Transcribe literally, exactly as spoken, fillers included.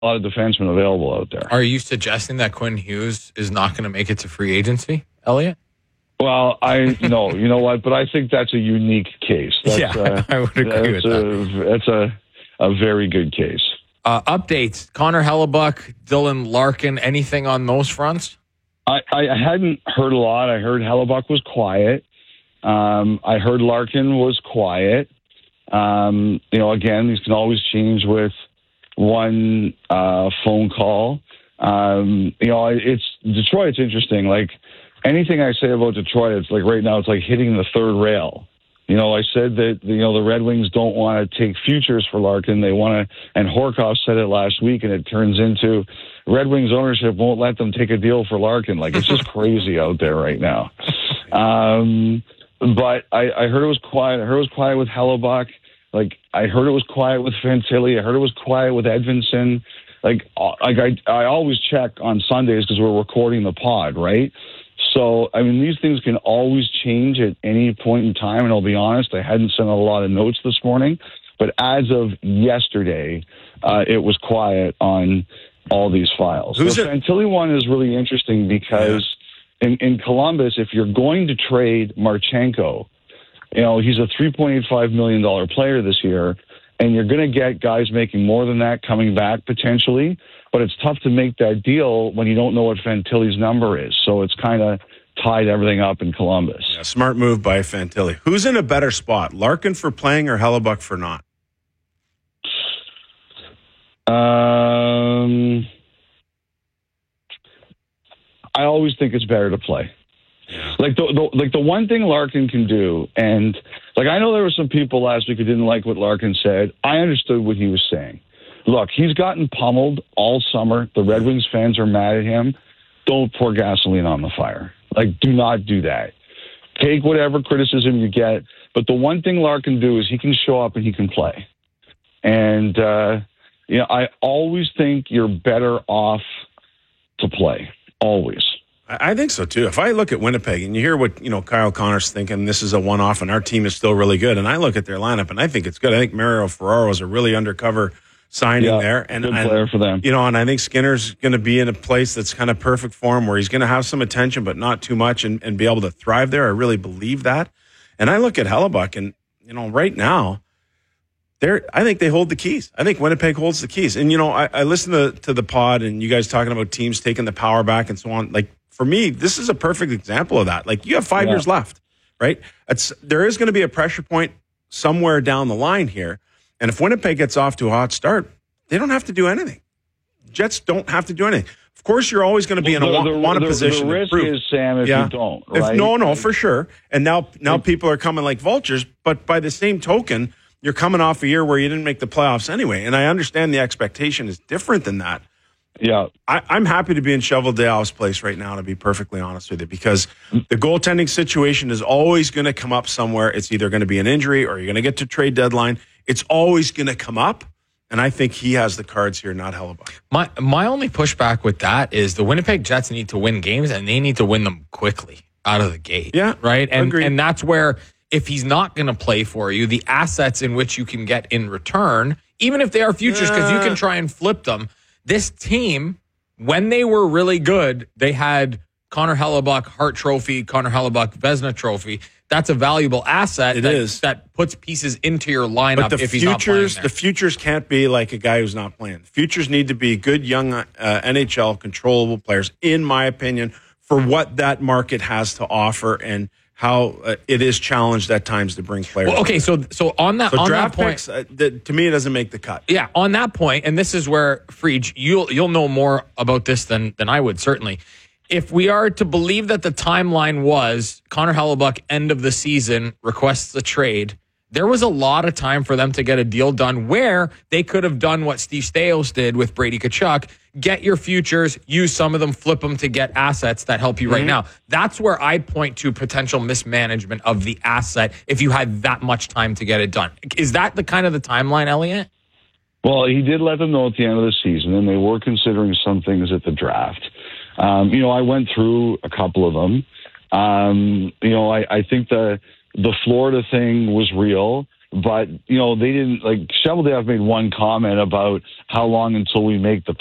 a lot of defensemen available out there. Are you suggesting that Quinn Hughes is not going to make it to free agency, Elliot? Well, I no, you know what? But I think that's a unique case. That's, yeah, uh, I would agree with a, that. That's a, a very good case. Uh, updates, Connor Hellebuyck, Dylan Larkin, anything on those fronts? I, I hadn't heard a lot. I heard Hellebuyck was quiet. Um, I heard Larkin was quiet. Um, you know, again, these can always change with one uh, phone call. Um, you know, it's Detroit. It's interesting. Like anything I say about Detroit, it's like right now, it's like hitting the third rail. You know, I said that, you know, the Red Wings don't want to take futures for Larkin. They want to, and Horkoff said it last week, and it turns into Red Wings ownership won't let them take a deal for Larkin. Like, it's just crazy out there right now. Um, but I, I heard it was quiet. I heard it was quiet with Hellebuyck. Like, I heard it was quiet with Fantilli. I heard it was quiet with Edvinsson. Like, like I, I always check on Sundays because we're recording the pod, right? So, I mean, these things can always change at any point in time. And I'll be honest, I hadn't sent a lot of notes this morning. But as of yesterday, uh, it was quiet on all these files. Who's the Fantilli one is really interesting because yeah. in, in Columbus, if you're going to trade Marchenko, you know, he's a three point eight five million dollars player this year, and you're going to get guys making more than that coming back potentially. But it's tough to make that deal when you don't know what Fantilli's number is. So it's kind of tied everything up in Columbus. Yeah, smart move by Fantilli. Who's in a better spot, Larkin for playing or Hellebuyck for not? Um, I always think it's better to play. Yeah. Like the, the like the one thing Larkin can do, and like I know there were some people last week who didn't like what Larkin said. I understood what he was saying. Look, he's gotten pummeled all summer. The Red Wings fans are mad at him. Don't pour gasoline on the fire. Like, do not do that. Take whatever criticism you get. But the one thing Larkin can do is he can show up and he can play. And, uh, you know, I always think you're better off to play. Always. I think so, too. If I look at Winnipeg and you hear what, you know, Kyle Connor's thinking, this is a one-off and our team is still really good. And I look at their lineup and I think it's good. I think Mario Ferraro is a really undercover signing yeah, there. And, good player and, for them. You know, and I think Skinner's going to be in a place that's kind of perfect for him where he's going to have some attention, but not too much and, and be able to thrive there. I really believe that. And I look at Hellebuyck and, you know, right now, they're, I think they hold the keys. I think Winnipeg holds the keys. And, you know, I, I listen to, to the pod and you guys talking about teams taking the power back and so on. Like, for me, this is a perfect example of that. Like, you have five yeah. years left, right? It's, there is going to be a pressure point somewhere down the line here. And if Winnipeg gets off to a hot start, they don't have to do anything. Jets don't have to do anything. Of course, you're always going to be well, in a the, want the, position. The risk is, Sam, if yeah. you don't, right? If, no, no, for sure. And now, now people are coming like vultures. But by the same token, you're coming off a year where you didn't make the playoffs anyway. And I understand the expectation is different than that. Yeah, I, I'm happy to be in Chevel-Dayal's place right now, to be perfectly honest with you, because the goaltending situation is always going to come up somewhere. It's either going to be an injury or you're going to get to trade deadline. It's always going to come up, and I think he has the cards here, not Hellebuyck. My my only pushback with that is the Winnipeg Jets need to win games, and they need to win them quickly out of the gate. Yeah, right. And agreed. and that's where if he's not going to play for you, the assets in which you can get in return, even if they are futures, because you can try and flip them. This team, when they were really good, they had Connor Hellebuyck Hart Trophy, Connor Hellebuyck Vezina Trophy. That's a valuable asset. It that, is. that puts pieces into your lineup. But the if he's not playing futures, there. the futures can't be like a guy who's not playing. The futures need to be good, young uh, N H L controllable players, in my opinion, for what that market has to offer and how uh, it is challenged at times to bring players. Well, okay, so so on that so on draft that point, picks, uh, the, to me, it doesn't make the cut. Yeah, on that point, and this is where Friedge, you'll you'll know more about this than than I would certainly. If we are to believe that the timeline was Connor Hellebuyck end of the season requests a trade, there was a lot of time for them to get a deal done where they could have done what Steve Staios did with Brady Tkachuk. Get your futures, use some of them, flip them to get assets that help you mm-hmm. right now. That's where I point to potential mismanagement of the asset if you had that much time to get it done. Is that the kind of the timeline, Elliot? Well, he did let them know at the end of the season, and they were considering some things at the draft. Um, you know, I went through a couple of them. Um, you know, I, I think the the Florida thing was real. But, you know, they didn't, like, Cheveldayoff made one comment about how long until we make the